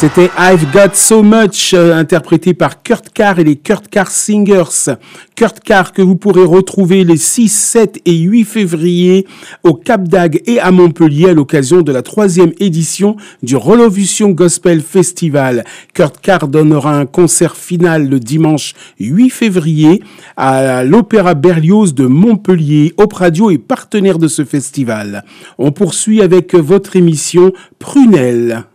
C'était I've Got So Much, interprété par Kurt Carr et les Kurt Carr Singers. Kurt Carr que vous pourrez retrouver les 6, 7 et 8 février au Cap d'Agde et à Montpellier à l'occasion de la 3e édition du Revolution Gospel Festival. Kurt Carr donnera un concert final le dimanche 8 février à l'Opéra Berlioz de Montpellier. Op Radio est partenaire de ce festival. On poursuit avec votre émission Prunelle.